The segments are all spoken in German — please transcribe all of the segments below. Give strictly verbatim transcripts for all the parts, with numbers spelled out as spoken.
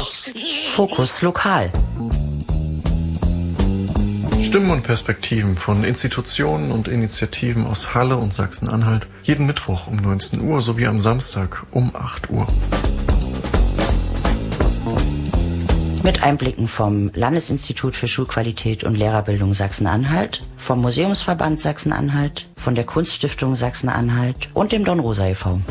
Fokus. Fokus lokal. Stimmen und Perspektiven von Institutionen und Initiativen aus Halle und Sachsen-Anhalt jeden Mittwoch um neunzehn Uhr sowie am Samstag um acht Uhr. Mit Einblicken vom Landesinstitut für Schulqualität und Lehrerbildung Sachsen-Anhalt, vom Museumsverband Sachsen-Anhalt, von der Kunststiftung Sachsen-Anhalt und dem Dornrosa e V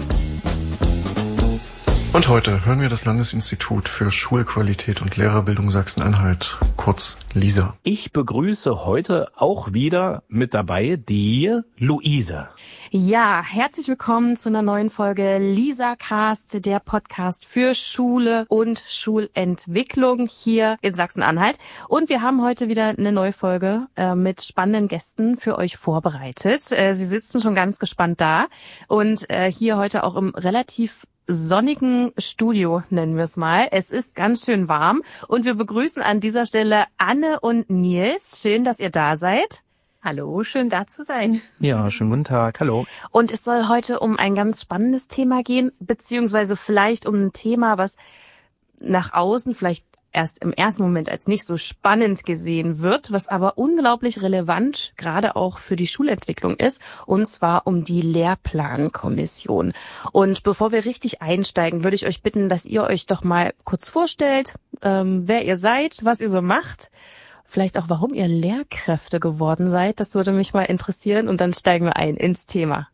Und heute hören wir das Landesinstitut für Schulqualität und Lehrerbildung Sachsen-Anhalt, kurz LISA. Ich begrüße heute auch wieder mit dabei die Luise. Ja, herzlich willkommen zu einer neuen Folge LISA-Cast, der Podcast für Schule und Schulentwicklung hier in Sachsen-Anhalt. Und wir haben heute wieder eine neue Folge äh, mit spannenden Gästen für euch vorbereitet. Äh, sie sitzen schon ganz gespannt da und äh, hier heute auch im relativ sonnigen Studio, nennen wir es mal. Es ist ganz schön warm und wir begrüßen an dieser Stelle Anne und Nils. Schön, dass ihr da seid. Hallo, schön da zu sein. Ja, schönen guten Tag, hallo. Und es soll heute um ein ganz spannendes Thema gehen, beziehungsweise vielleicht um ein Thema, was nach außen vielleicht erst im ersten Moment als nicht so spannend gesehen wird, was aber unglaublich relevant gerade auch für die Schulentwicklung ist, und zwar um die Lehrplankommission. Und bevor wir richtig einsteigen, würde ich euch bitten, dass ihr euch doch mal kurz vorstellt, ähm, wer ihr seid, was ihr so macht, vielleicht auch, warum ihr Lehrkräfte geworden seid. Das würde mich mal interessieren und dann steigen wir ein ins Thema.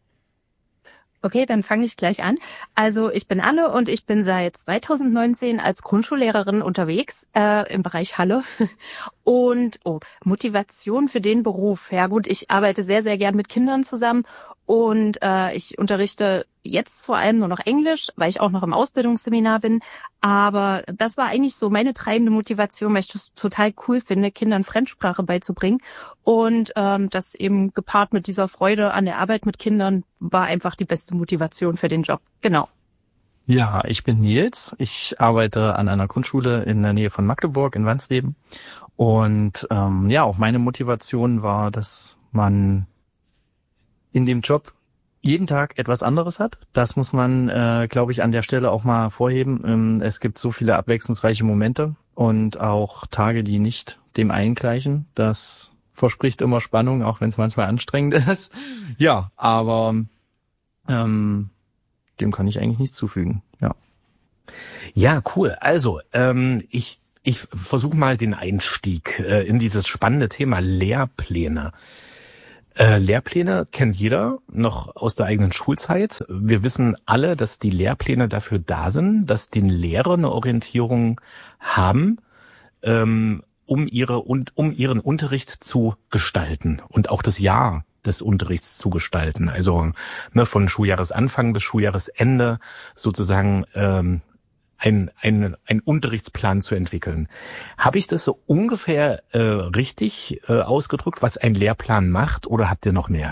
Okay, dann fange ich gleich an. Also ich bin Anne und ich bin seit zweitausendneunzehn als Grundschullehrerin unterwegs äh, im Bereich Halle. Und oh, Motivation für den Beruf. Ja gut, ich arbeite sehr, sehr gern mit Kindern zusammen und äh, ich unterrichte jetzt vor allem nur noch Englisch, weil ich auch noch im Ausbildungsseminar bin. Aber das war eigentlich so meine treibende Motivation, weil ich das total cool finde, Kindern Fremdsprache beizubringen. Und ähm, das eben gepaart mit dieser Freude an der Arbeit mit Kindern war einfach die beste Motivation für den Job. Genau. Ja, ich bin Nils. Ich arbeite an einer Grundschule in der Nähe von Magdeburg in Wansleben. Und ähm, ja, auch meine Motivation war, dass man in dem Job jeden Tag etwas anderes hat. Das muss man, äh, glaube ich, an der Stelle auch mal vorheben. Ähm, es gibt so viele abwechslungsreiche Momente und auch Tage, die nicht dem einen gleichen. Das verspricht immer Spannung, auch wenn es manchmal anstrengend ist. Ja, aber ähm, dem kann ich eigentlich nichts zufügen. Ja. Ja, cool. Also, ähm, ich ich versuche mal den Einstieg äh, in dieses spannende Thema Lehrpläne. Äh, Lehrpläne kennt jeder noch aus der eigenen Schulzeit. Wir wissen alle, dass die Lehrpläne dafür da sind, dass die Lehrer eine Orientierung haben, ähm, um ihre und um ihren Unterricht zu gestalten und auch das Jahr des Unterrichts zu gestalten. Also ne, von Schuljahresanfang bis Schuljahresende sozusagen ähm, ein, ein, ein Unterrichtsplan zu entwickeln. Habe ich das so ungefähr äh, richtig äh, ausgedrückt, was ein Lehrplan macht, oder habt ihr noch mehr?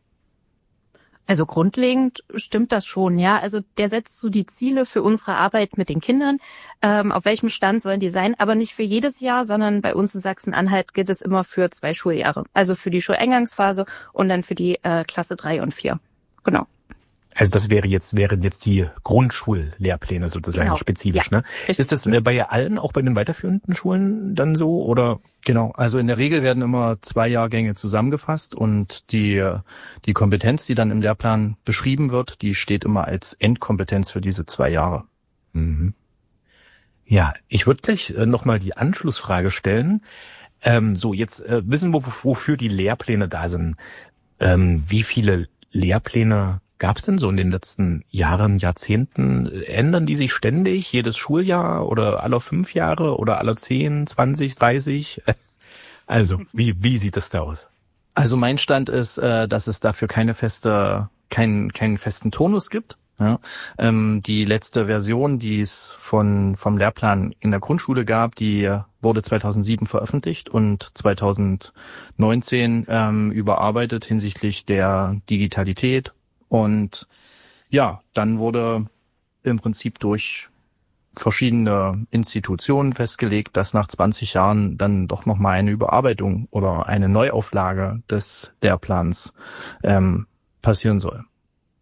Also grundlegend stimmt das schon, ja. Also der setzt so die Ziele für unsere Arbeit mit den Kindern. Ähm, auf welchem Stand sollen die sein? Aber nicht für jedes Jahr, sondern bei uns in Sachsen-Anhalt gilt es immer für zwei Schuljahre. Also für die Schuleingangsphase und dann für die äh, Klasse drei und vier. Genau. Also das wäre jetzt, wären jetzt die Grundschullehrpläne sozusagen, genau, spezifisch, ja, ne? Richtig. Ist das bei allen, auch bei den weiterführenden Schulen dann so, oder? Genau, also in der Regel werden immer zwei Jahrgänge zusammengefasst und die, die Kompetenz, die dann im Lehrplan beschrieben wird, die steht immer als Endkompetenz für diese zwei Jahre. Mhm. Ja, ich würde gleich äh, nochmal die Anschlussfrage stellen. Ähm, so, jetzt äh, wissen wir, wofür die Lehrpläne da sind. Ähm, wie viele Lehrpläne gab es denn so in den letzten Jahren, Jahrzehnten? Ändern die sich ständig, jedes Schuljahr oder alle fünf Jahre oder alle zehn, zwanzig, dreißig? Also, wie wie sieht das da aus? Also mein Stand ist, äh, dass es dafür keine feste, keinen keinen festen Tonus gibt. Ja, ähm, die letzte Version, die es von vom Lehrplan in der Grundschule gab, die wurde zweitausendsieben veröffentlicht und zweitausendneunzehn ähm, überarbeitet hinsichtlich der Digitalität. Und ja, dann wurde im Prinzip durch verschiedene Institutionen festgelegt, dass nach zwanzig Jahren dann doch nochmal eine Überarbeitung oder eine Neuauflage des Lehrplans ähm, passieren soll.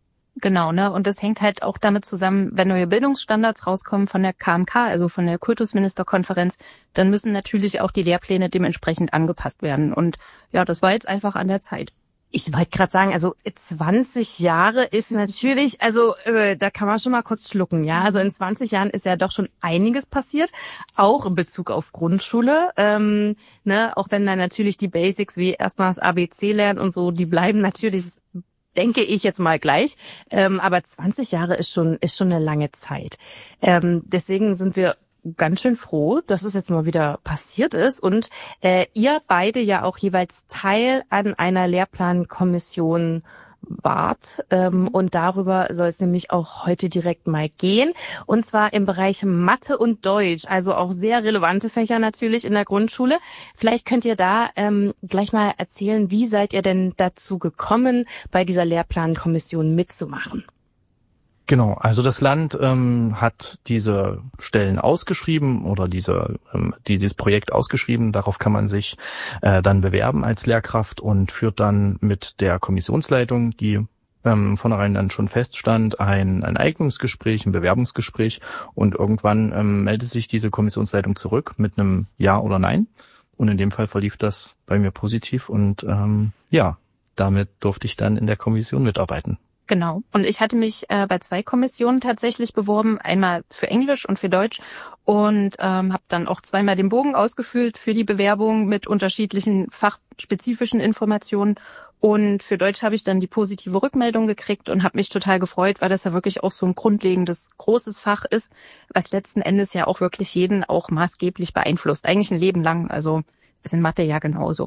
Genau, ne? Und das hängt halt auch damit zusammen, wenn neue Bildungsstandards rauskommen von der K M K, also von der Kultusministerkonferenz, dann müssen natürlich auch die Lehrpläne dementsprechend angepasst werden. Und ja, das war jetzt einfach an der Zeit. Ich wollte gerade sagen, also zwanzig Jahre ist natürlich, also äh, da kann man schon mal kurz schlucken, ja. Also in zwanzig Jahren ist ja doch schon einiges passiert, auch in Bezug auf Grundschule. Ähm, ne, auch wenn dann natürlich die Basics wie erstmal das A B C lernen und so, die bleiben natürlich, denke ich jetzt mal gleich. Ähm, aber zwanzig Jahre ist schon ist schon eine lange Zeit. Ähm, deswegen sind wir ganz schön froh, dass es jetzt mal wieder passiert ist und äh, ihr beide ja auch jeweils Teil an einer Lehrplankommission wart. Ähm, und darüber soll es nämlich auch heute direkt mal gehen. Und zwar im Bereich Mathe und Deutsch, also auch sehr relevante Fächer natürlich in der Grundschule. Vielleicht könnt ihr da ähm, gleich mal erzählen, wie seid ihr denn dazu gekommen, bei dieser Lehrplankommission mitzumachen? Genau, also das Land ähm, hat diese Stellen ausgeschrieben oder diese ähm, dieses Projekt ausgeschrieben. Darauf kann man sich äh, dann bewerben als Lehrkraft und führt dann mit der Kommissionsleitung, die ähm, vornherein dann schon feststand, ein, ein Eignungsgespräch, ein Bewerbungsgespräch und irgendwann ähm, meldet sich diese Kommissionsleitung zurück mit einem Ja oder Nein. Und in dem Fall verlief das bei mir positiv und ähm, ja, damit durfte ich dann in der Kommission mitarbeiten. Genau. Und ich hatte mich äh, bei zwei Kommissionen tatsächlich beworben, einmal für Englisch und für Deutsch und ähm, habe dann auch zweimal den Bogen ausgefüllt für die Bewerbung mit unterschiedlichen fachspezifischen Informationen. Und für Deutsch habe ich dann die positive Rückmeldung gekriegt und habe mich total gefreut, weil das ja wirklich auch so ein grundlegendes, großes Fach ist, was letzten Endes ja auch wirklich jeden auch maßgeblich beeinflusst. Eigentlich ein Leben lang, also ist in Mathe ja genauso.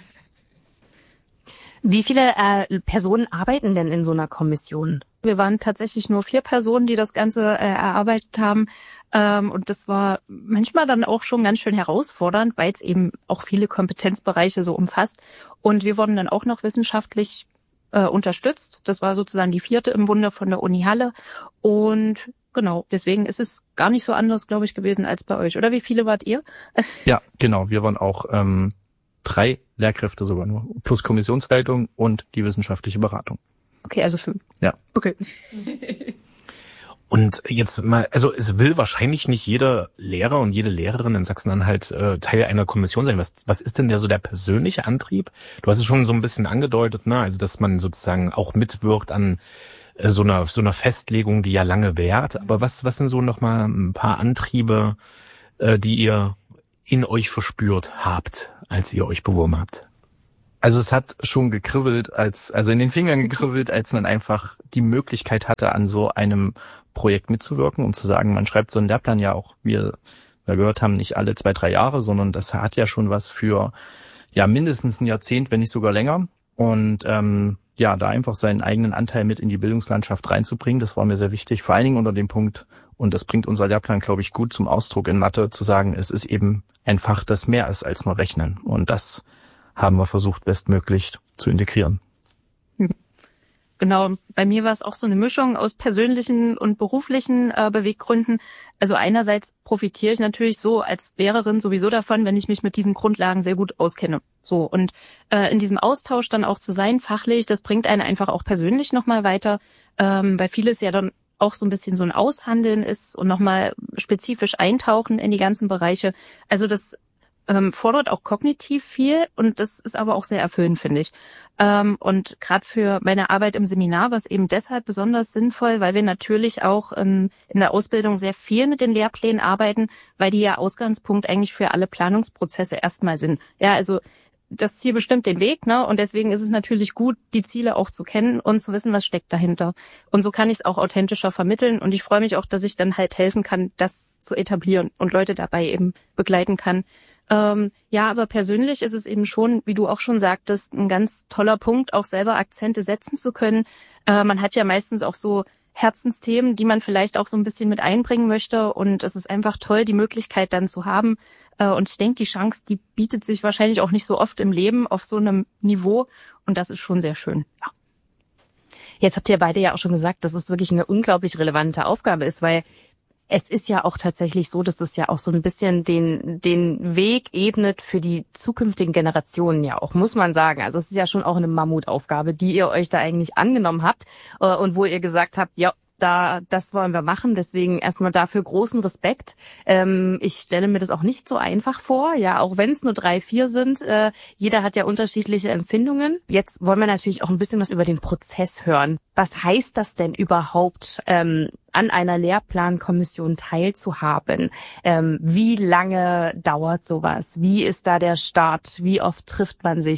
Wie viele äh, Personen arbeiten denn in so einer Kommission? Wir waren tatsächlich nur vier Personen, die das Ganze äh, erarbeitet haben. Ähm, und das war manchmal dann auch schon ganz schön herausfordernd, weil es eben auch viele Kompetenzbereiche so umfasst. Und wir wurden dann auch noch wissenschaftlich äh, unterstützt. Das war sozusagen die vierte im Bunde von der Uni Halle. Und genau, deswegen ist es gar nicht so anders, glaube ich, gewesen als bei euch. Oder wie viele wart ihr? Ja, genau. Wir waren auch ähm, drei Lehrkräfte sogar nur, plus Kommissionsleitung und die wissenschaftliche Beratung. Okay, also fünf. Ja. Okay. Und jetzt mal, also es will wahrscheinlich nicht jeder Lehrer und jede Lehrerin in Sachsen-Anhalt äh, Teil einer Kommission sein. Was, was ist denn der so der persönliche Antrieb? Du hast es schon so ein bisschen angedeutet, ne? Also dass man sozusagen auch mitwirkt an äh, so einer so einer Festlegung, die ja lange währt. Aber was was sind so noch mal ein paar Antriebe, äh, die ihr in euch verspürt habt, als ihr euch beworben habt? Also es hat schon gekribbelt, als also in den Fingern gekribbelt, als man einfach die Möglichkeit hatte, an so einem Projekt mitzuwirken und zu sagen, man schreibt so einen Lehrplan ja auch, wie wir gehört haben, nicht alle zwei, drei Jahre, sondern das hat ja schon was für ja mindestens ein Jahrzehnt, wenn nicht sogar länger. Und ähm, ja, da einfach seinen eigenen Anteil mit in die Bildungslandschaft reinzubringen, das war mir sehr wichtig, vor allen Dingen unter dem Punkt, und das bringt unser Lehrplan, glaube ich, gut zum Ausdruck in Mathe, zu sagen, es ist eben ein Fach, das mehr ist als nur Rechnen. Und das haben wir versucht, bestmöglich zu integrieren. Genau, bei mir war es auch so eine Mischung aus persönlichen und beruflichen äh, Beweggründen. Also einerseits profitiere ich natürlich so als Lehrerin sowieso davon, wenn ich mich mit diesen Grundlagen sehr gut auskenne. So, und äh, in diesem Austausch dann auch zu sein, fachlich, das bringt einen einfach auch persönlich nochmal weiter, ähm, weil vieles ja dann auch so ein bisschen so ein Aushandeln ist und nochmal spezifisch eintauchen in die ganzen Bereiche. Also das ähm, fordert auch kognitiv viel und das ist aber auch sehr erfüllend, finde ich. Ähm, und gerade für meine Arbeit im Seminar war es eben deshalb besonders sinnvoll, weil wir natürlich auch ähm, in der Ausbildung sehr viel mit den Lehrplänen arbeiten, weil die ja Ausgangspunkt eigentlich für alle Planungsprozesse erstmal sind. Ja, also das Ziel bestimmt den Weg, ne? Und deswegen ist es natürlich gut, die Ziele auch zu kennen und zu wissen, was steckt dahinter. Und so kann ich es auch authentischer vermitteln. Und ich freue mich auch, dass ich dann halt helfen kann, das zu etablieren und Leute dabei eben begleiten kann. Ähm, ja, aber persönlich ist es eben schon, wie du auch schon sagtest, ein ganz toller Punkt, auch selber Akzente setzen zu können. Äh, man hat ja meistens auch so Herzensthemen, die man vielleicht auch so ein bisschen mit einbringen möchte. Und es ist einfach toll, die Möglichkeit dann zu haben. Äh, und ich denke, die Chance, die bietet sich wahrscheinlich auch nicht so oft im Leben auf so einem Niveau. Und das ist schon sehr schön. Ja. Jetzt habt ihr beide ja auch schon gesagt, dass es wirklich eine unglaublich relevante Aufgabe ist, weil Es ist ja auch tatsächlich so, dass es ja auch so ein bisschen den den Weg ebnet für die zukünftigen Generationen ja auch, muss man sagen. Also es ist ja schon auch eine Mammutaufgabe, die ihr euch da eigentlich angenommen habt äh, und wo ihr gesagt habt, ja, da das wollen wir machen. Deswegen erstmal dafür großen Respekt. Ähm, ich stelle mir das auch nicht so einfach vor, ja, auch wenn es nur drei, vier sind. Äh, jeder hat ja unterschiedliche Empfindungen. Jetzt wollen wir natürlich auch ein bisschen was über den Prozess hören. Was heißt das denn überhaupt, ähm, an einer Lehrplankommission teilzuhaben? Ähm, wie lange dauert sowas? Wie ist da der Start? Wie oft trifft man sich?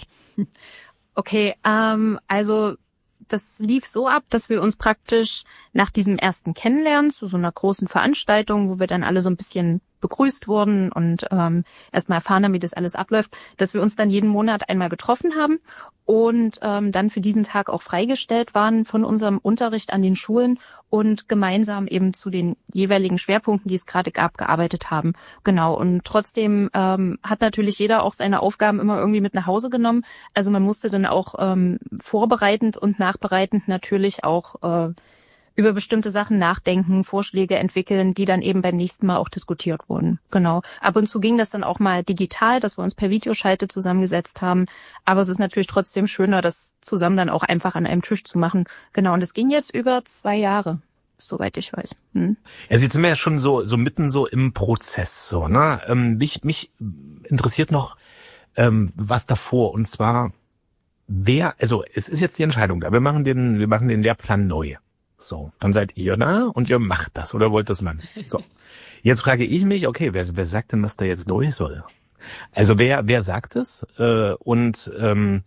Okay, ähm, also das lief so ab, dass wir uns praktisch nach diesem ersten Kennenlernen zu so einer großen Veranstaltung, wo wir dann alle so ein bisschen begrüßt wurden und ähm, erstmal erfahren haben, wie das alles abläuft, dass wir uns dann jeden Monat einmal getroffen haben und ähm, dann für diesen Tag auch freigestellt waren von unserem Unterricht an den Schulen und gemeinsam eben zu den jeweiligen Schwerpunkten, die es gerade gab, gearbeitet haben. Genau, und trotzdem ähm, hat natürlich jeder auch seine Aufgaben immer irgendwie mit nach Hause genommen. Also man musste dann auch ähm, vorbereitend und nachbereitend natürlich auch äh, über bestimmte Sachen nachdenken, Vorschläge entwickeln, die dann eben beim nächsten Mal auch diskutiert wurden. Genau. Ab und zu ging das dann auch mal digital, dass wir uns per Videoschalte zusammengesetzt haben. Aber es ist natürlich trotzdem schöner, das zusammen dann auch einfach an einem Tisch zu machen. Genau. Und das ging jetzt über zwei Jahre, soweit ich weiß. Hm. Ja, jetzt sind wir ja schon so so mitten so im Prozess, so, ne? Ähm, mich mich interessiert noch ähm, was davor, und zwar wer, also es ist jetzt die Entscheidung da. Wir machen den, wir machen den Lehrplan neu. So, dann seid ihr da und ihr macht das oder wollt das machen. So, jetzt frage ich mich, okay, wer, wer sagt denn, was da jetzt neu soll? Also wer wer sagt es äh, und ähm,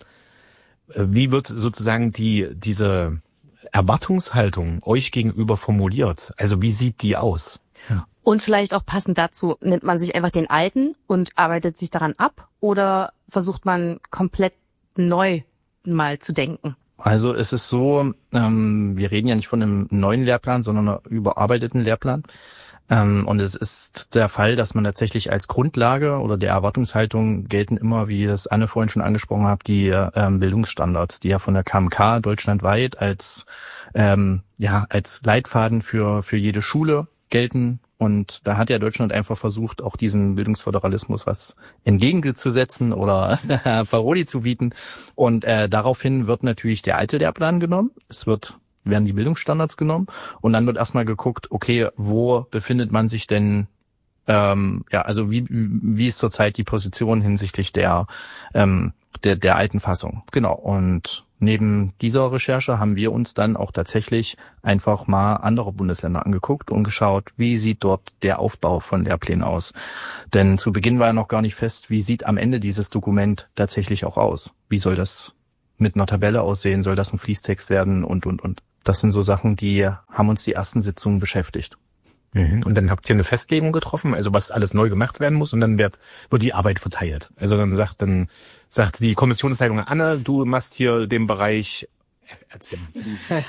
wie wird sozusagen die diese Erwartungshaltung euch gegenüber formuliert? Also wie sieht die aus? Ja. Und vielleicht auch passend dazu, nimmt man sich einfach den alten und arbeitet sich daran ab oder versucht man komplett neu mal zu denken? Also es ist so, ähm, wir reden ja nicht von einem neuen Lehrplan, sondern einem überarbeiteten Lehrplan. Ähm, und es ist der Fall, dass man tatsächlich als Grundlage oder der Erwartungshaltung gelten immer, wie das Anne vorhin schon angesprochen hat, die ähm, Bildungsstandards, die ja von der K M K deutschlandweit als ähm, ja als Leitfaden für für jede Schule gelten. Und da hat ja Deutschland einfach versucht, auch diesen Bildungsföderalismus was entgegenzusetzen oder Paroli zu bieten. Und äh, daraufhin wird natürlich der alte Lehrplan genommen. Es wird werden die Bildungsstandards genommen. Und dann wird erstmal geguckt, okay, wo befindet man sich denn, ähm, ja, also wie wie ist zurzeit die Position hinsichtlich der ähm, der der alten Fassung. Genau. Und neben dieser Recherche haben wir uns dann auch tatsächlich einfach mal andere Bundesländer angeguckt und geschaut, wie sieht dort der Aufbau von Lehrplänen aus. Denn zu Beginn war ja noch gar nicht fest, wie sieht am Ende dieses Dokument tatsächlich auch aus. Wie soll das mit einer Tabelle aussehen? Soll das ein Fließtext werden? Und, und, und. Das sind so Sachen, die haben uns die ersten Sitzungen beschäftigt. Mhm. Und dann habt ihr eine Festlegung getroffen, also was alles neu gemacht werden muss, und dann wird, wird die Arbeit verteilt. Also dann sagt dann sagt die Kommissionsleitung, Anne, du machst hier den Bereich, erzähl mal.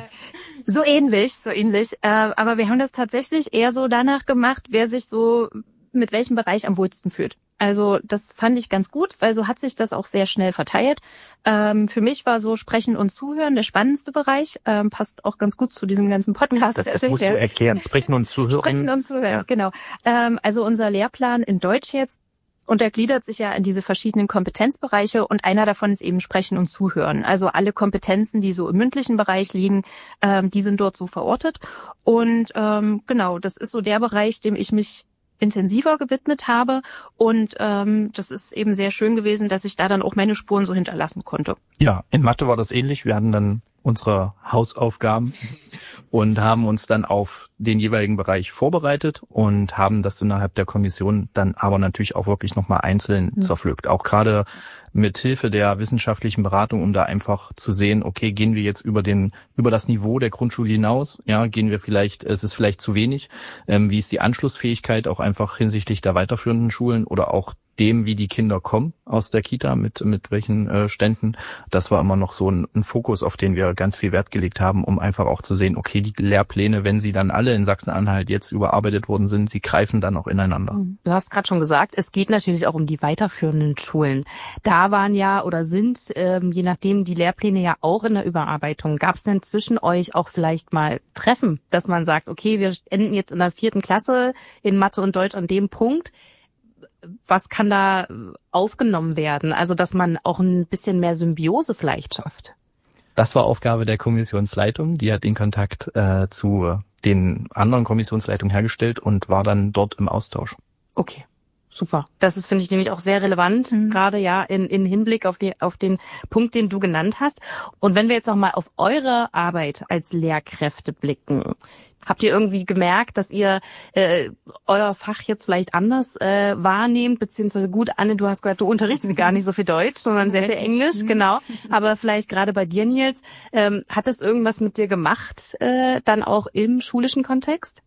So ähnlich, so ähnlich. Äh, aber wir haben das tatsächlich eher so danach gemacht, wer sich so mit welchem Bereich am wohlsten fühlt. Also das fand ich ganz gut, weil so hat sich das auch sehr schnell verteilt. Ähm, für mich war so Sprechen und Zuhören der spannendste Bereich. Ähm, passt auch ganz gut zu diesem ganzen Podcast. Das, das musst du erklären. Sprechen und Zuhören. Sprechen und Zuhören, ja. Genau. Ähm, also unser Lehrplan in Deutsch jetzt untergliedert sich ja in diese verschiedenen Kompetenzbereiche und einer davon ist eben Sprechen und Zuhören. Also alle Kompetenzen, die so im mündlichen Bereich liegen, ähm, die sind dort so verortet. Und ähm, genau, das ist so der Bereich, dem ich mich intensiver gewidmet habe und ähm, das ist eben sehr schön gewesen, dass ich da dann auch meine Spuren so hinterlassen konnte. Ja, in Mathe war das ähnlich. Wir hatten dann unsere Hausaufgaben und haben uns dann auf den jeweiligen Bereich vorbereitet und haben das innerhalb der Kommission dann aber natürlich auch wirklich nochmal einzeln mhm. zerpflückt. Auch gerade mit Hilfe der wissenschaftlichen Beratung, um da einfach zu sehen, okay, gehen wir jetzt über den über das Niveau der Grundschule hinaus? Ja, gehen wir vielleicht, es ist vielleicht zu wenig. Ähm, wie ist die Anschlussfähigkeit auch einfach hinsichtlich der weiterführenden Schulen oder auch dem, wie die Kinder kommen aus der Kita, mit mit welchen äh, Ständen. Das war immer noch so ein, ein Fokus, auf den wir ganz viel Wert gelegt haben, um einfach auch zu sehen, okay, die Lehrpläne, wenn sie dann alle in Sachsen-Anhalt jetzt überarbeitet worden sind, sie greifen dann auch ineinander. Du hast gerade schon gesagt, es geht natürlich auch um die weiterführenden Schulen. Da waren ja oder sind, ähm, je nachdem, die Lehrpläne ja auch in der Überarbeitung. Gab es denn zwischen euch auch vielleicht mal Treffen, dass man sagt, okay, wir enden jetzt in der vierten Klasse in Mathe und Deutsch an dem Punkt. Was kann da aufgenommen werden? Also, dass man auch ein bisschen mehr Symbiose vielleicht schafft. Das war Aufgabe der Kommissionsleitung. Die hat den Kontakt äh, zu den anderen Kommissionsleitungen hergestellt und war dann dort im Austausch. Okay, super. Das ist, finde ich, nämlich auch sehr relevant, mhm. gerade ja in, in Hinblick auf, die, auf den Punkt, den du genannt hast. Und wenn wir jetzt noch mal auf eure Arbeit als Lehrkräfte blicken, habt ihr irgendwie gemerkt, dass ihr äh, euer Fach jetzt vielleicht anders äh, wahrnehmt, beziehungsweise gut, Anne, du hast gesagt, du unterrichtest gar nicht so viel Deutsch, sondern sehr viel Englisch, genau. Aber vielleicht gerade bei dir, Nils, ähm, hat das irgendwas mit dir gemacht, äh, dann auch im schulischen Kontext?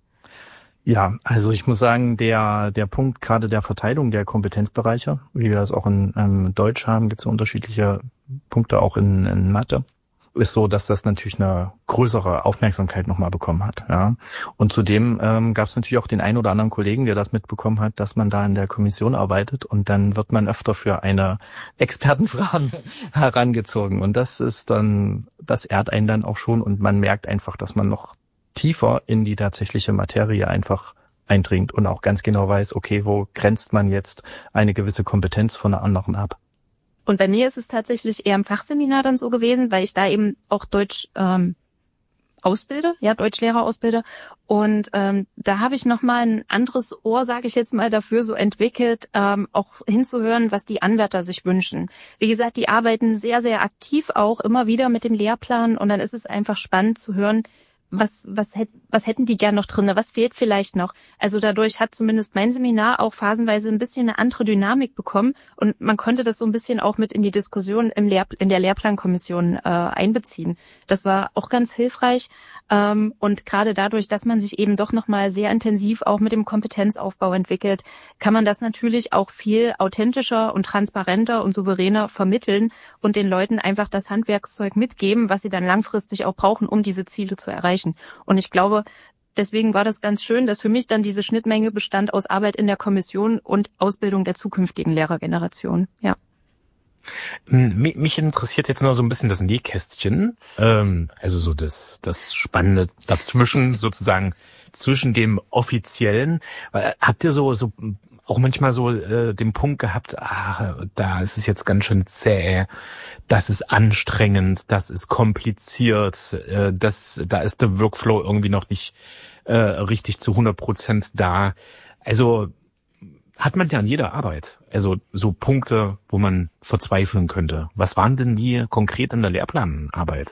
Ja, also ich muss sagen, der der Punkt gerade der Verteilung der Kompetenzbereiche, wie wir das auch in ähm, Deutsch haben, gibt es unterschiedliche Punkte auch in, in Mathe. Ist so, dass das natürlich eine größere Aufmerksamkeit nochmal bekommen hat. Ja. Und zudem ähm, gab es natürlich auch den einen oder anderen Kollegen, der das mitbekommen hat, dass man da in der Kommission arbeitet und dann wird man öfter für eine Expertenfragen herangezogen. Und das ist dann, das ehrt einen dann auch schon und man merkt einfach, dass man noch tiefer in die tatsächliche Materie einfach eindringt und auch ganz genau weiß, okay, wo grenzt man jetzt eine gewisse Kompetenz von einer anderen ab. Und bei mir ist es tatsächlich eher im Fachseminar dann so gewesen, weil ich da eben auch Deutsch ähm, ausbilde, ja, Deutschlehrer ausbilde. Und ähm, da habe ich nochmal ein anderes Ohr, sage ich jetzt mal, dafür so entwickelt, ähm, auch hinzuhören, was die Anwärter sich wünschen. Wie gesagt, die arbeiten sehr, sehr aktiv auch immer wieder mit dem Lehrplan und dann ist es einfach spannend zu hören, was was hätt, was hätten die gern noch drinne, was fehlt vielleicht noch. Also dadurch hat zumindest mein Seminar auch phasenweise ein bisschen eine andere Dynamik bekommen und man konnte das so ein bisschen auch mit in die Diskussion im Lehr in der Lehrplankommission äh, einbeziehen. Das war auch ganz hilfreich ähm, und gerade dadurch, dass man sich eben doch nochmal sehr intensiv auch mit dem Kompetenzaufbau entwickelt, kann man das natürlich auch viel authentischer und transparenter und souveräner vermitteln und den Leuten einfach das Handwerkszeug mitgeben, was sie dann langfristig auch brauchen, um diese Ziele zu erreichen. Und ich glaube, deswegen war das ganz schön, dass für mich dann diese Schnittmenge bestand aus Arbeit in der Kommission und Ausbildung der zukünftigen Lehrergeneration. Ja. Mich interessiert jetzt noch so ein bisschen das Nähkästchen, ähm, also so das das Spannende dazwischen, sozusagen zwischen dem Offiziellen. Habt ihr so so auch manchmal so äh, den Punkt gehabt, ah, da ist es jetzt ganz schön zäh, das ist anstrengend, das ist kompliziert, äh, das da ist der Workflow irgendwie noch nicht äh, richtig zu hundert Prozent da. Also hat man ja an jeder Arbeit, also so Punkte, wo man verzweifeln könnte. Was waren denn die konkret in der Lehrplanarbeit?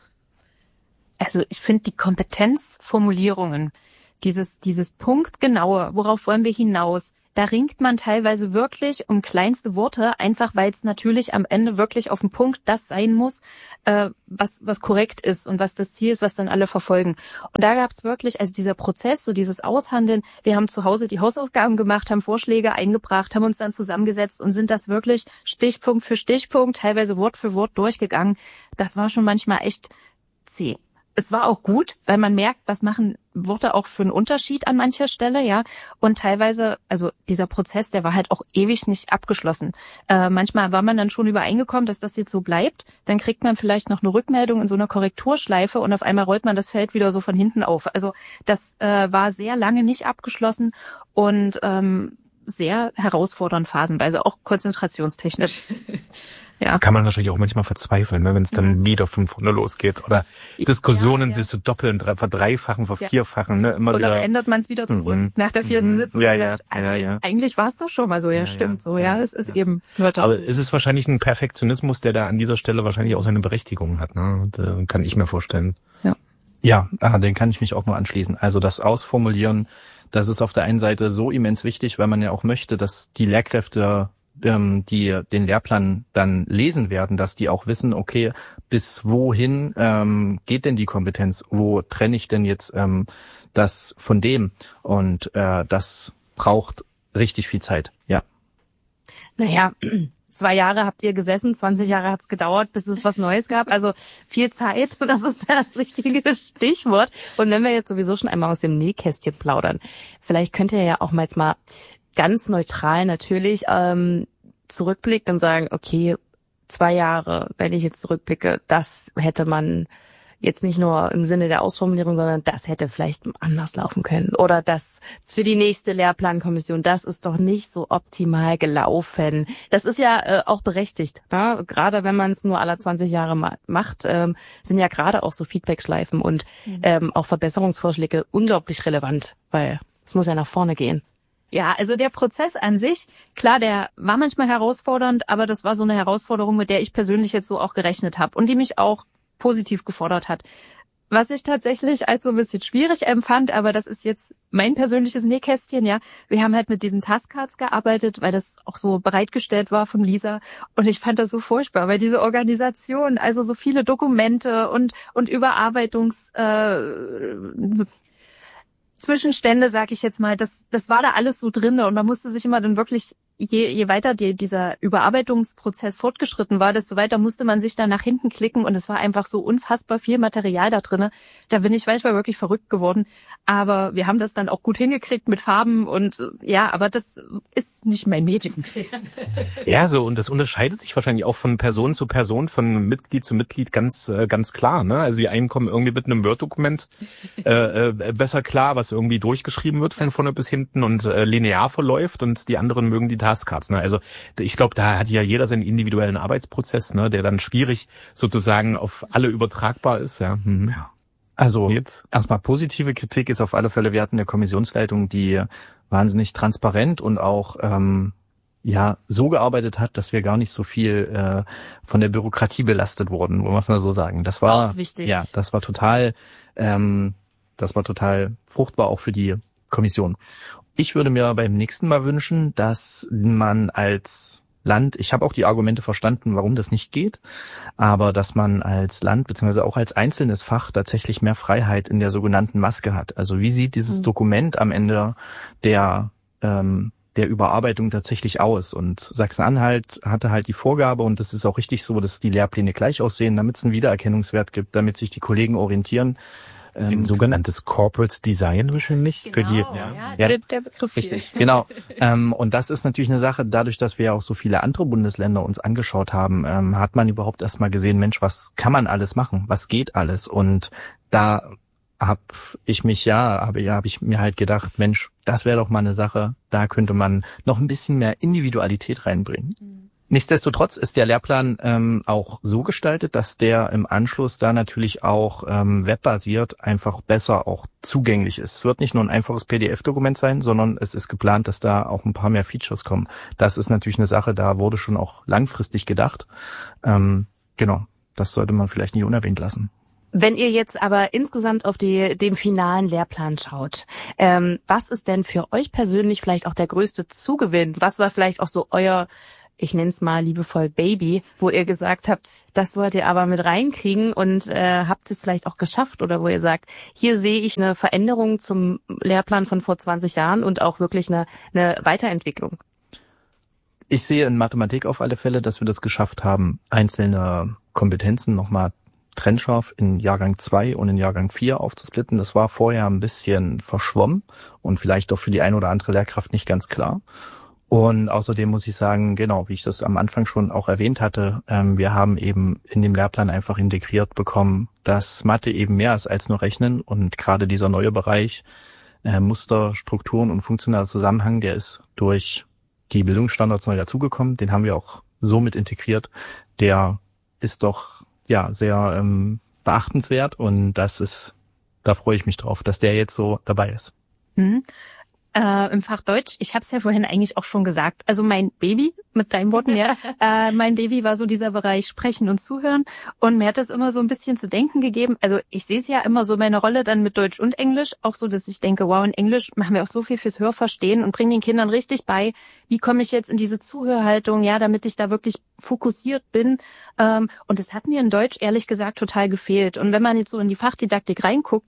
Also ich finde die Kompetenzformulierungen, dieses dieses Punktgenaue, worauf wollen wir hinaus, da ringt man teilweise wirklich um kleinste Worte, einfach weil es natürlich am Ende wirklich auf den Punkt das sein muss, äh, was was korrekt ist und was das Ziel ist, was dann alle verfolgen. Und da gab es wirklich, also dieser Prozess, so dieses Aushandeln, wir haben zu Hause die Hausaufgaben gemacht, haben Vorschläge eingebracht, haben uns dann zusammengesetzt und sind das wirklich Stichpunkt für Stichpunkt, teilweise Wort für Wort durchgegangen. Das war schon manchmal echt zäh. Es war auch gut, weil man merkt, was machen Worte auch für einen Unterschied an mancher Stelle, ja. Und teilweise, also dieser Prozess, der war halt auch ewig nicht abgeschlossen. Äh, manchmal war man dann schon übereingekommen, dass das jetzt so bleibt. Dann kriegt man vielleicht noch eine Rückmeldung in so einer Korrekturschleife und auf einmal rollt man das Feld wieder so von hinten auf. Also das äh, war sehr lange nicht abgeschlossen und ähm, sehr herausfordernd phasenweise, auch konzentrationstechnisch. Ja. Kann man natürlich auch manchmal verzweifeln, ne, wenn es dann mhm. wieder von vorne losgeht oder Diskussionen ja, ja. sich so doppeln, verdreifachen, vervierfachen, ja. ne, immer oder wieder. Oder ändert man es wieder zurück mhm. nach der vierten mhm. Sitzung. Ja, ja, sagt, also ja, ja. Eigentlich war es doch schon mal so, ja, ja stimmt ja. so, ja, es ist ja. eben. Hört Aber es ist wahrscheinlich ein Perfektionismus, der da an dieser Stelle wahrscheinlich auch seine Berechtigung hat, ne, da kann ich mir vorstellen. Ja. Ja, ah, den kann ich mich auch nur anschließen. Also das Ausformulieren, das ist auf der einen Seite so immens wichtig, weil man ja auch möchte, dass die Lehrkräfte, ähm, die den Lehrplan dann lesen werden, dass die auch wissen, okay, bis wohin ähm, geht denn die Kompetenz? Wo trenne ich denn jetzt ähm, das von dem? Und äh, das braucht richtig viel Zeit, ja. Naja, zwei Jahre habt ihr gesessen, zwanzig Jahre hat's gedauert, bis es was Neues gab. Also viel Zeit, das ist das richtige Stichwort. Und wenn wir jetzt sowieso schon einmal aus dem Nähkästchen plaudern, vielleicht könnt ihr ja auch mal jetzt mal ganz neutral natürlich ähm, zurückblicken und sagen, okay, zwei Jahre, wenn ich jetzt zurückblicke, das hätte man jetzt nicht nur im Sinne der Ausformulierung, sondern das hätte vielleicht anders laufen können. Oder das für die nächste Lehrplankommission, das ist doch nicht so optimal gelaufen. Das ist ja äh, auch berechtigt. Ne? Gerade wenn man es nur alle zwanzig Jahre ma- macht, ähm, sind ja gerade auch so Feedbackschleifen und mhm. ähm, auch Verbesserungsvorschläge unglaublich relevant, weil es muss ja nach vorne gehen. Ja, also der Prozess an sich, klar, der war manchmal herausfordernd, aber das war so eine Herausforderung, mit der ich persönlich jetzt so auch gerechnet habe und die mich auch positiv gefordert hat. Was ich tatsächlich als so ein bisschen schwierig empfand, aber das ist jetzt mein persönliches Nähkästchen, ja. Wir haben halt mit diesen Taskcards gearbeitet, weil das auch so bereitgestellt war von Lisa. Und ich fand das so furchtbar, weil diese Organisation, also so viele Dokumente und und Überarbeitungs äh, Zwischenstände, sag ich jetzt mal, das das war da alles so drinne und man musste sich immer dann wirklich, je je weiter die, dieser Überarbeitungsprozess fortgeschritten war, desto weiter musste man sich dann nach hinten klicken und es war einfach so unfassbar viel Material da drinne. Da bin ich manchmal wirklich verrückt geworden, aber wir haben das dann auch gut hingekriegt mit Farben und ja, aber das ist nicht mein Medium. Ja, so, und das unterscheidet sich wahrscheinlich auch von Person zu Person, von Mitglied zu Mitglied ganz äh, ganz klar, ne? Also die einen kommen irgendwie mit einem Word-Dokument äh, äh, besser klar, was irgendwie durchgeschrieben wird von vorne bis hinten und äh, linear verläuft und die anderen mögen die Taskcards, ne? Also ich glaube, da hat ja jeder seinen individuellen Arbeitsprozess, ne, der dann schwierig sozusagen auf alle übertragbar ist, ja. Hm. Ja. Also Jetzt? erstmal positive Kritik ist auf alle Fälle, wir hatten eine Kommissionsleitung, die wahnsinnig transparent und auch ähm, ja so gearbeitet hat, dass wir gar nicht so viel äh, von der Bürokratie belastet wurden, wollen wir es mal so sagen. Das war auch wichtig. Ja, das war total, ähm, das war total fruchtbar auch für die Kommission. Ich würde mir beim nächsten Mal wünschen, dass man als Land, ich habe auch die Argumente verstanden, warum das nicht geht, aber dass man als Land beziehungsweise auch als einzelnes Fach tatsächlich mehr Freiheit in der sogenannten Maske hat. Also wie sieht dieses mhm. Dokument am Ende der ähm, der Überarbeitung tatsächlich aus? Und Sachsen-Anhalt hatte halt die Vorgabe, und das ist auch richtig so, dass die Lehrpläne gleich aussehen, damit es einen Wiedererkennungswert gibt, damit sich die Kollegen orientieren. Ein ähm, sogenanntes Corporate Design wahrscheinlich. Genau, für die, ja, ja, der, der Begriff richtig, hier. Genau. ähm, und das ist natürlich eine Sache, dadurch, dass wir ja auch so viele andere Bundesländer uns angeschaut haben, ähm, hat man überhaupt erstmal gesehen, Mensch, was kann man alles machen? Was geht alles? Und da habe ich mich ja, habe ja, habe ich mir halt gedacht, Mensch, das wäre doch mal eine Sache, da könnte man noch ein bisschen mehr Individualität reinbringen. Mhm. Nichtsdestotrotz ist der Lehrplan ähm, auch so gestaltet, dass der im Anschluss da natürlich auch ähm, webbasiert einfach besser auch zugänglich ist. Es wird nicht nur ein einfaches P D F-Dokument sein, sondern es ist geplant, dass da auch ein paar mehr Features kommen. Das ist natürlich eine Sache, da wurde schon auch langfristig gedacht. Ähm, genau, das sollte man vielleicht nicht unerwähnt lassen. Wenn ihr jetzt aber insgesamt auf die, den finalen Lehrplan schaut, ähm, was ist denn für euch persönlich vielleicht auch der größte Zugewinn? Was war vielleicht auch so euer, ich nenne es mal liebevoll Baby, wo ihr gesagt habt, das wollt ihr aber mit reinkriegen und äh, habt es vielleicht auch geschafft, oder wo ihr sagt, hier sehe ich eine Veränderung zum Lehrplan von vor zwanzig Jahren und auch wirklich eine, eine Weiterentwicklung? Ich sehe in Mathematik auf alle Fälle, dass wir das geschafft haben, einzelne Kompetenzen nochmal trennscharf in Jahrgang zwei und in Jahrgang vier aufzusplitten. Das war vorher ein bisschen verschwommen und vielleicht auch für die eine oder andere Lehrkraft nicht ganz klar. Und außerdem muss ich sagen, genau, wie ich das am Anfang schon auch erwähnt hatte, ähm, wir haben eben in dem Lehrplan einfach integriert bekommen, dass Mathe eben mehr ist als nur Rechnen, und gerade dieser neue Bereich äh, Muster, Strukturen und funktionaler Zusammenhang, der ist durch die Bildungsstandards neu dazugekommen, den haben wir auch so mit integriert, der ist doch ja sehr ähm, beachtenswert, und das ist, da freue ich mich drauf, dass der jetzt so dabei ist. Mhm. Äh, im Fach Deutsch, ich habe es ja vorhin eigentlich auch schon gesagt, also mein Baby, mit deinen Worten, ja, äh, mein Baby war so dieser Bereich Sprechen und Zuhören, und mir hat das immer so ein bisschen zu denken gegeben. Also ich sehe es ja immer so, meine Rolle dann mit Deutsch und Englisch, auch so, dass ich denke, wow, in Englisch machen wir auch so viel fürs Hörverstehen und bringen den Kindern richtig bei, wie komme ich jetzt in diese Zuhörhaltung, ja, damit ich da wirklich fokussiert bin. Ähm, und das hat mir in Deutsch ehrlich gesagt total gefehlt. Und wenn man jetzt so in die Fachdidaktik reinguckt,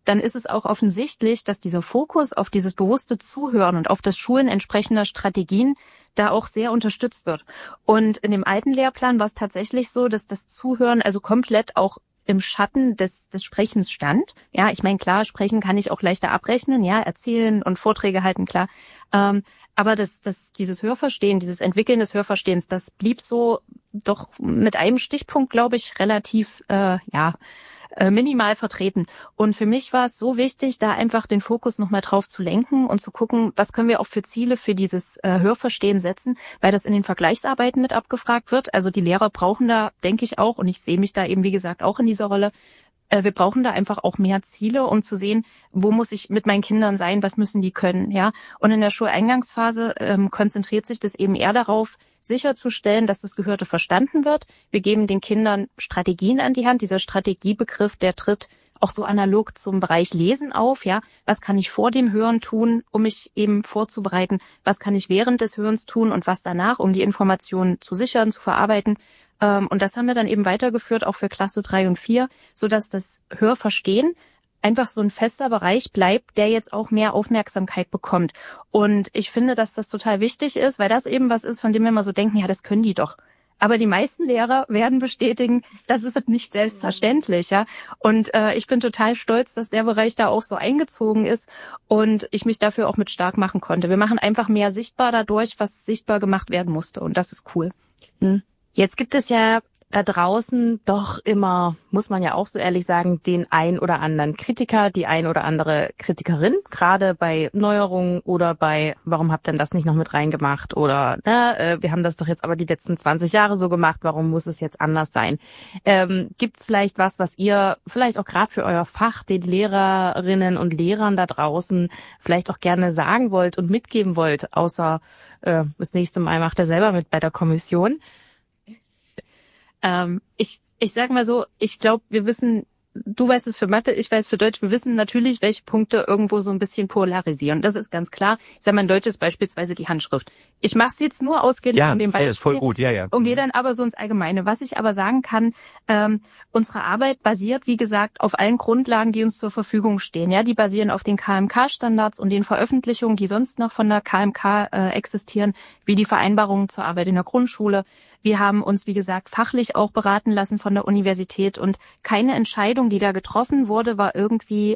dann ist es auch offensichtlich, dass dieser Fokus auf dieses bewusste Zuhören und auf das Schulen entsprechender Strategien da auch sehr unterstützt wird. Und in dem alten Lehrplan war es tatsächlich so, dass das Zuhören also komplett auch im Schatten des, des Sprechens stand. Ja, ich meine, klar, sprechen kann ich auch leichter abrechnen, ja, erzählen und Vorträge halten, klar. Ähm, aber das, das, dieses Hörverstehen, dieses Entwickeln des Hörverstehens, das blieb so doch mit einem Stichpunkt, glaube ich, relativ, äh, ja, äh, minimal vertreten. Und für mich war es so wichtig, da einfach den Fokus nochmal drauf zu lenken und zu gucken, was können wir auch für Ziele für dieses äh, Hörverstehen setzen, weil das in den Vergleichsarbeiten mit abgefragt wird. Also die Lehrer brauchen da, denke ich auch, und ich sehe mich da eben, wie gesagt, auch in dieser Rolle, äh, wir brauchen da einfach auch mehr Ziele, um zu sehen, wo muss ich mit meinen Kindern sein, was müssen die können, ja. Und in der Schuleingangsphase ähm, konzentriert sich das eben eher darauf, sicherzustellen, dass das Gehörte verstanden wird. Wir geben den Kindern Strategien an die Hand. Dieser Strategiebegriff, der tritt auch so analog zum Bereich Lesen auf, ja. Was kann ich vor dem Hören tun, um mich eben vorzubereiten? Was kann ich während des Hörens tun und was danach, um die Informationen zu sichern, zu verarbeiten? Und das haben wir dann eben weitergeführt, auch für Klasse drei und vier, sodass das Hörverstehen einfach so ein fester Bereich bleibt, der jetzt auch mehr Aufmerksamkeit bekommt. Und ich finde, dass das total wichtig ist, weil das eben was ist, von dem wir immer so denken, ja, das können die doch. Aber die meisten Lehrer werden bestätigen, das ist nicht selbstverständlich, ja. Und äh, ich bin total stolz, dass der Bereich da auch so eingezogen ist und ich mich dafür auch mit stark machen konnte. Wir machen einfach mehr sichtbar dadurch, was sichtbar gemacht werden musste. Und das ist cool. Hm. Jetzt gibt es ja da draußen doch immer, muss man ja auch so ehrlich sagen, den ein oder anderen Kritiker, die ein oder andere Kritikerin, gerade bei Neuerungen oder bei, warum habt ihr denn das nicht noch mit reingemacht oder, na, äh, wir haben das doch jetzt aber die letzten zwanzig Jahre so gemacht, warum muss es jetzt anders sein? Ähm, gibt's vielleicht was, was ihr vielleicht auch gerade für euer Fach, den Lehrerinnen und Lehrern da draußen vielleicht auch gerne sagen wollt und mitgeben wollt, außer äh, das nächste Mal macht ihr selber mit bei der Kommission? Ähm, ich, ich sag mal so, ich glaube, wir wissen, du weißt es für Mathe, ich weiß für Deutsch, wir wissen natürlich, welche Punkte irgendwo so ein bisschen polarisieren. Das ist ganz klar. Ich sag mal, in Deutsch ist beispielsweise die Handschrift. Ich mache es jetzt nur ausgehend ja, von dem Beispiel. Ja, ist voll gut, ja, ja. Und gehe dann aber so ins Allgemeine. Was ich aber sagen kann, ähm, unsere Arbeit basiert, wie gesagt, auf allen Grundlagen, die uns zur Verfügung stehen. Ja, die basieren auf den K M K-Standards und den Veröffentlichungen, die sonst noch von der K M K äh, existieren, wie die Vereinbarungen zur Arbeit in der Grundschule. Wir haben uns, wie gesagt, fachlich auch beraten lassen von der Universität und keine Entscheidung, die da getroffen wurde, war irgendwie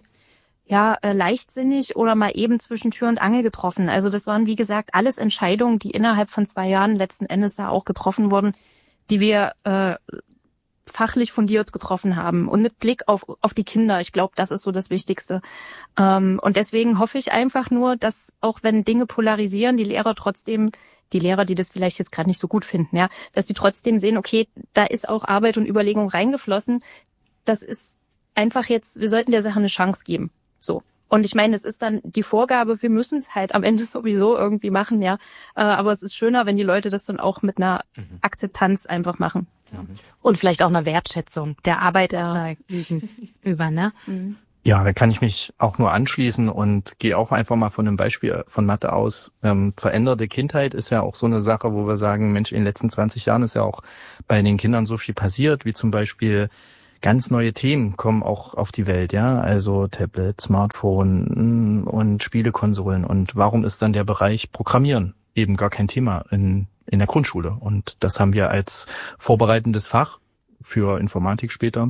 ja äh, leichtsinnig oder mal eben zwischen Tür und Angel getroffen. Also das waren, wie gesagt, alles Entscheidungen, die innerhalb von zwei Jahren letzten Endes da auch getroffen wurden, die wir äh, fachlich fundiert getroffen haben und mit Blick auf auf die Kinder. Ich glaube, das ist so das Wichtigste. Ähm, und deswegen hoffe ich einfach nur, dass auch wenn Dinge polarisieren, die Lehrer trotzdem die Lehrer, die das vielleicht jetzt gerade nicht so gut finden, ja, dass die trotzdem sehen, okay, da ist auch Arbeit und Überlegung reingeflossen. Das ist einfach jetzt, wir sollten der Sache eine Chance geben. So. Und ich meine, es ist dann die Vorgabe, wir müssen es halt am Ende sowieso irgendwie machen, ja. Aber es ist schöner, wenn die Leute das dann auch mit einer mhm. Akzeptanz einfach machen. Ja. Und vielleicht auch einer Wertschätzung der Arbeit ja. über, ne? Mhm. Ja, da kann ich mich auch nur anschließen und gehe auch einfach mal von einem Beispiel von Mathe aus. Ähm, veränderte Kindheit ist ja auch so eine Sache, wo wir sagen, Mensch, in den letzten zwanzig Jahren ist ja auch bei den Kindern so viel passiert, wie zum Beispiel ganz neue Themen kommen auch auf die Welt, ja, also Tablet, Smartphone und Spielekonsolen. Und warum ist dann der Bereich Programmieren eben gar kein Thema in in der Grundschule? Und das haben wir als vorbereitendes Fach für Informatik später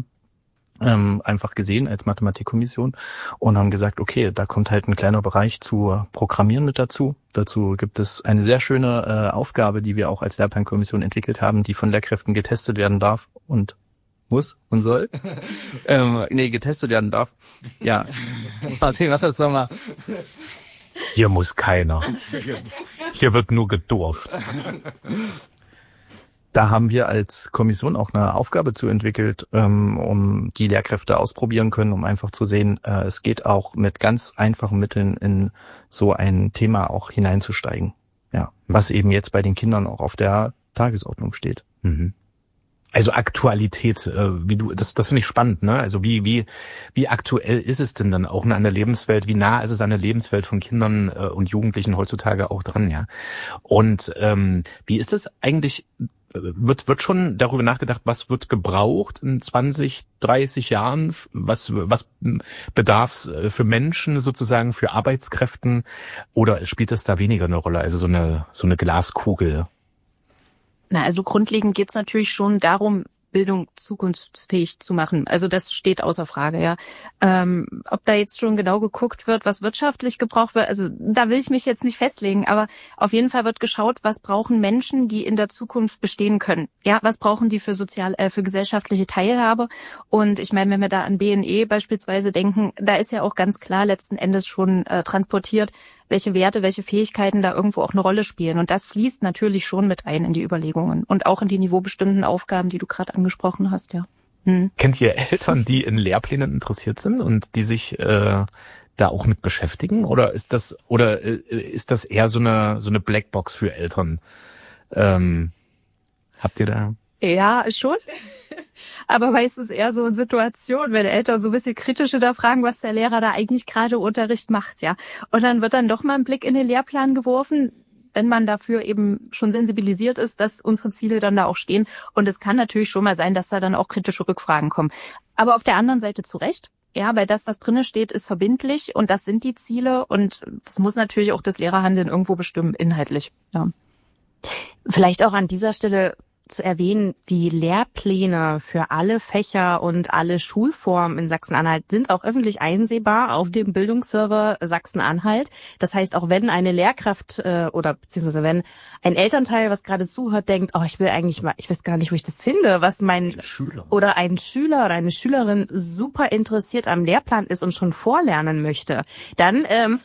Ähm, einfach gesehen als Mathematikkommission und haben gesagt, okay, da kommt halt ein kleiner Bereich zu Programmieren mit dazu. Dazu gibt es eine sehr schöne äh, Aufgabe, die wir auch als Lehrplankommission entwickelt haben, die von Lehrkräften getestet werden darf und muss und soll. ähm, nee, getestet werden darf. Ja. Martin, mach das doch mal. Hier muss keiner. Hier wird nur gedurft. Da haben wir als Kommission auch eine Aufgabe zu entwickelt, ähm, um die Lehrkräfte ausprobieren können, um einfach zu sehen, äh, es geht auch mit ganz einfachen Mitteln in so ein Thema auch hineinzusteigen. Ja, was eben jetzt bei den Kindern auch auf der Tagesordnung steht. Mhm. Also Aktualität, äh, wie du, das, das finde ich spannend, ne? Also wie, wie, wie aktuell ist es denn dann auch an der Lebenswelt? Wie nah ist es an der Lebenswelt von Kindern äh, und Jugendlichen heutzutage auch dran, ja? Und ähm, wie ist es eigentlich wird wird schon darüber nachgedacht, was wird gebraucht in zwanzig, dreißig Jahren, was was bedarf es für Menschen sozusagen, für Arbeitskräften, oder spielt das da weniger eine Rolle, also so eine so eine Glaskugel? Na, also grundlegend geht's natürlich schon darum, Bildung zukunftsfähig zu machen. Also das steht außer Frage, ja. Ähm, ob da jetzt schon genau geguckt wird, was wirtschaftlich gebraucht wird, also da will ich mich jetzt nicht festlegen, aber auf jeden Fall wird geschaut, was brauchen Menschen, die in der Zukunft bestehen können. Ja, was brauchen die für sozial, äh, für gesellschaftliche Teilhabe? Und ich meine, wenn wir da an B N E beispielsweise denken, da ist ja auch ganz klar letzten Endes schon äh, transportiert, welche Werte, welche Fähigkeiten da irgendwo auch eine Rolle spielen. Und das fließt natürlich schon mit ein in die Überlegungen und auch in die niveaubestimmten Aufgaben, die du gerade angesprochen hast, ja. Hm. Kennt ihr Eltern, die in Lehrplänen interessiert sind und die sich äh, da auch mit beschäftigen? Oder ist das oder äh, ist das eher so eine so eine Blackbox für Eltern? Ähm, habt ihr da? Ja, schon. Aber meistens eher so in Situationen, wenn Eltern so ein bisschen kritisch hinterfragen, was der Lehrer da eigentlich gerade im Unterricht macht, ja. Und dann wird dann doch mal ein Blick in den Lehrplan geworfen, wenn man dafür eben schon sensibilisiert ist, dass unsere Ziele dann da auch stehen. Und es kann natürlich schon mal sein, dass da dann auch kritische Rückfragen kommen. Aber auf der anderen Seite zu Recht. Ja, weil das, was drinne steht, ist verbindlich und das sind die Ziele und das muss natürlich auch das Lehrerhandeln irgendwo bestimmen, inhaltlich, ja. Vielleicht auch an dieser Stelle zu erwähnen, die Lehrpläne für alle Fächer und alle Schulformen in Sachsen-Anhalt sind auch öffentlich einsehbar auf dem Bildungsserver Sachsen-Anhalt. Das heißt, auch wenn eine Lehrkraft äh, oder beziehungsweise wenn ein Elternteil, was gerade zuhört, denkt, oh, ich will eigentlich mal, ich weiß gar nicht, wo ich das finde, was mein Schüler. oder ein Schüler oder eine Schülerin super interessiert am Lehrplan ist und schon vorlernen möchte, dann ähm,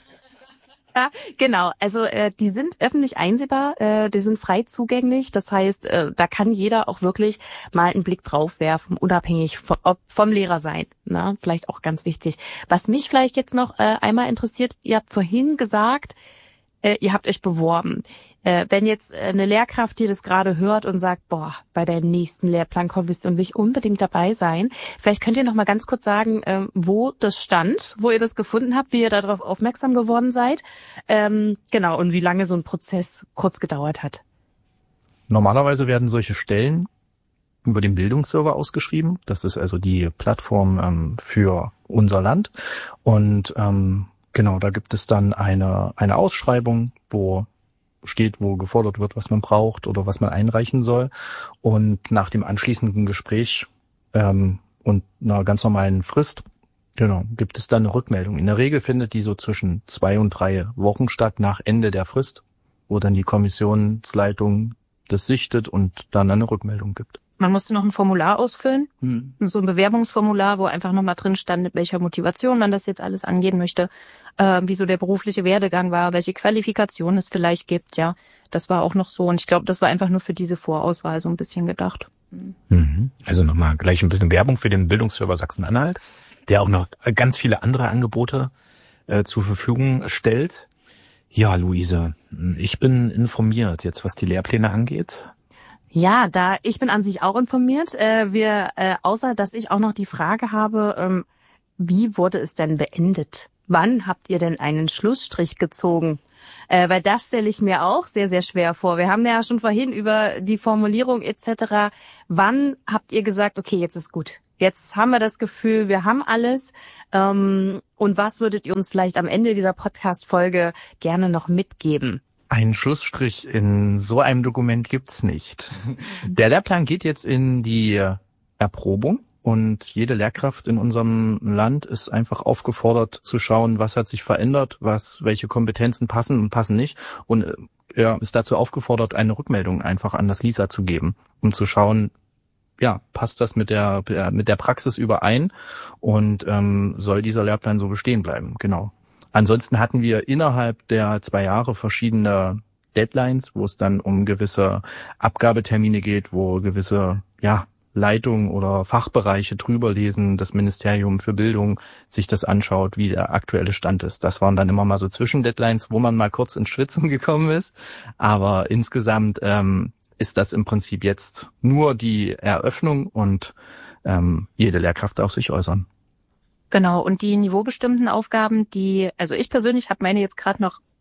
ja, genau. Also äh, die sind öffentlich einsehbar, äh, die sind frei zugänglich. Das heißt, äh, da kann jeder auch wirklich mal einen Blick drauf werfen, unabhängig von, ob vom Lehrer sein. Ne? Vielleicht auch ganz wichtig. Was mich vielleicht jetzt noch äh, einmal interessiert, ihr habt vorhin gesagt, äh, ihr habt euch beworben. Äh, wenn jetzt äh, eine Lehrkraft, die das gerade hört und sagt, boah, bei der nächsten Lehrplankommission will ich unbedingt dabei sein. Vielleicht könnt ihr noch mal ganz kurz sagen, äh, wo das stand, wo ihr das gefunden habt, wie ihr darauf aufmerksam geworden seid. Ähm, genau, und wie lange so ein Prozess kurz gedauert hat. Normalerweise werden solche Stellen über den Bildungsserver ausgeschrieben. Das ist also die Plattform ähm, für unser Land. Und ähm, genau, da gibt es dann eine eine Ausschreibung, wo steht, wo gefordert wird, was man braucht oder was man einreichen soll. Und nach dem anschließenden Gespräch ähm, und einer ganz normalen Frist, genau, gibt es dann eine Rückmeldung. In der Regel findet die so zwischen zwei und drei Wochen statt nach Ende der Frist, wo dann die Kommissionsleitung das sichtet und dann eine Rückmeldung gibt. Man musste noch ein Formular ausfüllen, hm. so ein Bewerbungsformular, wo einfach nochmal drin stand, mit welcher Motivation man das jetzt alles angehen möchte, äh, wie so der berufliche Werdegang war, welche Qualifikation es vielleicht gibt, ja. Das war auch noch so und ich glaube, das war einfach nur für diese Vorauswahl so ein bisschen gedacht. Mhm. Also nochmal gleich ein bisschen Werbung für den Bildungsserver Sachsen-Anhalt, der auch noch ganz viele andere Angebote äh, zur Verfügung stellt. Ja, Luise, ich bin informiert jetzt, was die Lehrpläne angeht. Ja, da ich bin an sich auch informiert. Äh, wir, äh, außer dass ich auch noch die Frage habe, ähm, wie wurde es denn beendet? Wann habt ihr denn einen Schlussstrich gezogen? Äh, weil das stelle ich mir auch sehr, sehr schwer vor. Wir haben ja schon vorhin über die Formulierung et cetera. Wann habt ihr gesagt, okay, jetzt ist gut. Jetzt haben wir das Gefühl, wir haben alles. Ähm, und was würdet ihr uns vielleicht am Ende dieser Podcast-Folge gerne noch mitgeben? Einen Schlussstrich in so einem Dokument gibt's nicht. Der Lehrplan geht jetzt in die Erprobung und jede Lehrkraft in unserem Land ist einfach aufgefordert zu schauen, was hat sich verändert, was, welche Kompetenzen passen und passen nicht. Und er ist dazu aufgefordert, eine Rückmeldung einfach an das LISA zu geben, um zu schauen, ja, passt das mit der mit der Praxis überein und ähm, soll dieser Lehrplan so bestehen bleiben? Genau. Ansonsten hatten wir innerhalb der zwei Jahre verschiedene Deadlines, wo es dann um gewisse Abgabetermine geht, wo gewisse ja Leitungen oder Fachbereiche drüber lesen, das Ministerium für Bildung sich das anschaut, wie der aktuelle Stand ist. Das waren dann immer mal so Zwischendeadlines, wo man mal kurz ins Schwitzen gekommen ist. Aber insgesamt ähm, ist das im Prinzip jetzt nur die Eröffnung und ähm, jede Lehrkraft darf sich äußern. Genau, und die niveaubestimmten Aufgaben, die, also ich persönlich habe meine jetzt gerade noch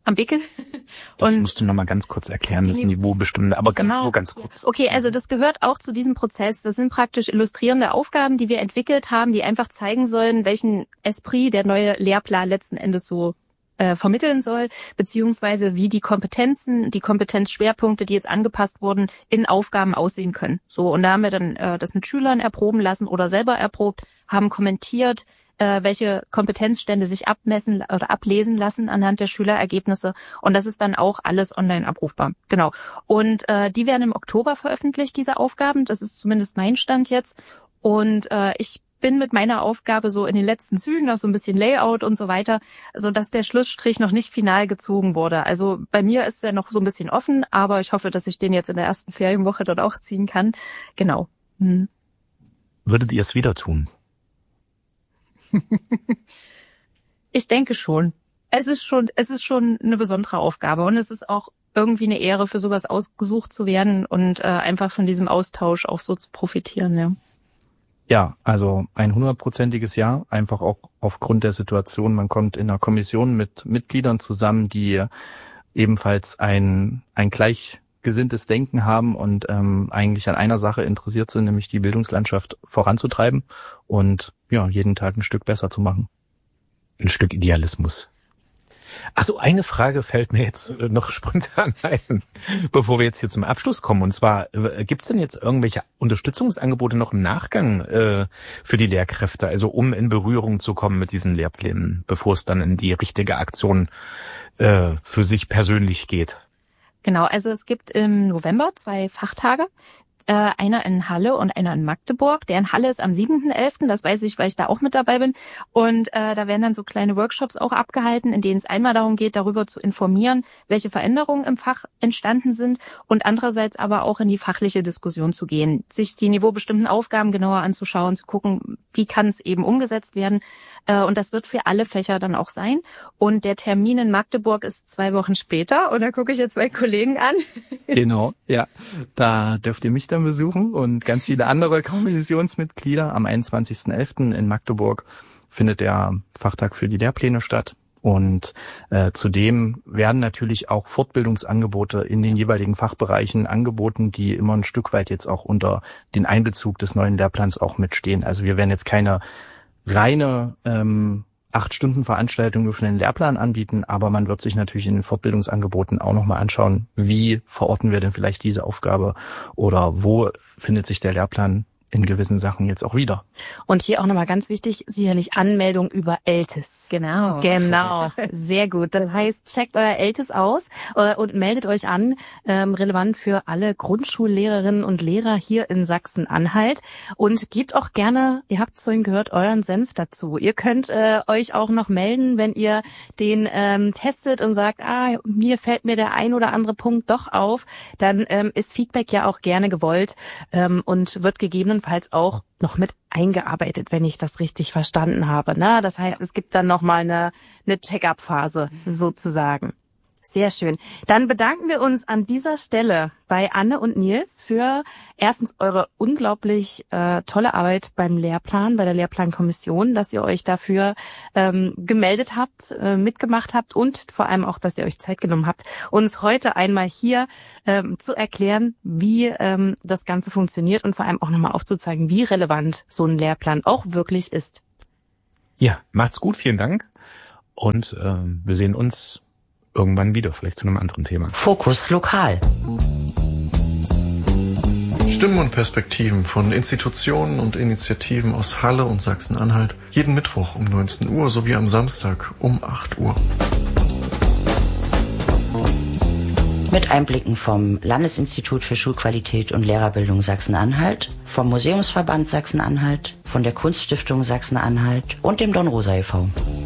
am Wickel. Das Und musst du noch mal ganz kurz erklären, das Niveau bestimmen, aber ganz genau. nur ganz kurz. Okay, also das gehört auch zu diesem Prozess. Das sind praktisch illustrierende Aufgaben, die wir entwickelt haben, die einfach zeigen sollen, welchen Esprit der neue Lehrplan letzten Endes so äh, vermitteln soll, beziehungsweise wie die Kompetenzen, die Kompetenzschwerpunkte, die jetzt angepasst wurden, in Aufgaben aussehen können. So, und da haben wir dann äh, das mit Schülern erproben lassen oder selber erprobt, haben kommentiert, äh, welche Kompetenzstände sich abmessen oder ablesen lassen anhand der Schülerergebnisse. Und das ist dann auch alles online abrufbar. Genau. Und äh, die werden im Oktober veröffentlicht, diese Aufgaben. Das ist zumindest mein Stand jetzt. Und äh, ich bin mit meiner Aufgabe so in den letzten Zügen, auch so ein bisschen Layout und so weiter, so dass der Schlussstrich noch nicht final gezogen wurde. Also bei mir ist er noch so ein bisschen offen, aber ich hoffe, dass ich den jetzt in der ersten Ferienwoche dort auch ziehen kann. Genau. Hm. Würdet ihr es wieder tun? Ich denke schon. Es ist schon, es ist schon eine besondere Aufgabe und es ist auch irgendwie eine Ehre, für sowas ausgesucht zu werden und äh, einfach von diesem Austausch auch so zu profitieren. Ja, ja, also ein hundertprozentiges Ja, einfach auch aufgrund der Situation. Man kommt in einer Kommission mit Mitgliedern zusammen, die ebenfalls ein ein gleichgesinntes Denken haben und ähm, eigentlich an einer Sache interessiert sind, nämlich die Bildungslandschaft voranzutreiben und ja, jeden Tag ein Stück besser zu machen. Ein Stück Idealismus. Ach so, eine Frage fällt mir jetzt noch spontan ein, bevor wir jetzt hier zum Abschluss kommen. Und zwar, gibt es denn jetzt irgendwelche Unterstützungsangebote noch im Nachgang äh, für die Lehrkräfte, also um in Berührung zu kommen mit diesen Lehrplänen, bevor es dann in die richtige Aktion äh, für sich persönlich geht? Genau, also es gibt im November zwei Fachtage. Äh, einer in Halle und einer in Magdeburg. Der in Halle ist am siebten elften Das weiß ich, weil ich da auch mit dabei bin. Und äh, da werden dann so kleine Workshops auch abgehalten, in denen es einmal darum geht, darüber zu informieren, welche Veränderungen im Fach entstanden sind und andererseits aber auch in die fachliche Diskussion zu gehen, sich die niveaubestimmten Aufgaben genauer anzuschauen, zu gucken, wie kann es eben umgesetzt werden. Äh, und das wird für alle Fächer dann auch sein. Und der Termin in Magdeburg ist zwei Wochen später. Und da gucke ich jetzt meinen Kollegen an. Genau, ja. Da dürft ihr mich dann besuchen und ganz viele andere Kommissionsmitglieder. Am einundzwanzigsten elften in Magdeburg findet der Fachtag für die Lehrpläne statt. Und äh, zudem werden natürlich auch Fortbildungsangebote in den jeweiligen Fachbereichen angeboten, die immer ein Stück weit jetzt auch unter den Einbezug des neuen Lehrplans auch mitstehen. Also wir werden jetzt keine reine ähm, acht Stunden Veranstaltung nur für den Lehrplan anbieten, aber man wird sich natürlich in den Fortbildungsangeboten auch nochmal anschauen, wie verorten wir denn vielleicht diese Aufgabe oder wo findet sich der Lehrplan in gewissen Sachen jetzt auch wieder. Und hier auch nochmal ganz wichtig, sicherlich Anmeldung über Eltis. Genau. Genau, sehr gut. Das heißt, checkt euer Eltis aus äh, und meldet euch an, ähm, relevant für alle Grundschullehrerinnen und Lehrer hier in Sachsen-Anhalt und gebt auch gerne, ihr habt es vorhin gehört, euren Senf dazu. Ihr könnt äh, euch auch noch melden, wenn ihr den ähm, testet und sagt, ah, mir fällt mir der ein oder andere Punkt doch auf, dann ähm, ist Feedback ja auch gerne gewollt ähm, und wird gegeben Falls auch noch mit eingearbeitet, wenn ich das richtig verstanden habe. Na, das heißt, es gibt dann noch mal eine, eine Check-up-Phase sozusagen. Sehr schön. Dann bedanken wir uns an dieser Stelle bei Anne und Nils für erstens eure unglaublich äh, tolle Arbeit beim Lehrplan, bei der Lehrplankommission, dass ihr euch dafür ähm, gemeldet habt, äh, mitgemacht habt und vor allem auch, dass ihr euch Zeit genommen habt, uns heute einmal hier ähm, zu erklären, wie ähm, das Ganze funktioniert und vor allem auch nochmal aufzuzeigen, wie relevant so ein Lehrplan auch wirklich ist. Ja, macht's gut, vielen Dank und äh, wir sehen uns irgendwann wieder, vielleicht zu einem anderen Thema. Fokus lokal. Stimmen und Perspektiven von Institutionen und Initiativen aus Halle und Sachsen-Anhalt. Jeden Mittwoch um neunzehn Uhr sowie am Samstag um acht Uhr. Mit Einblicken vom Landesinstitut für Schulqualität und Lehrerbildung Sachsen-Anhalt, vom Museumsverband Sachsen-Anhalt, von der Kunststiftung Sachsen-Anhalt und dem Dornrosa e V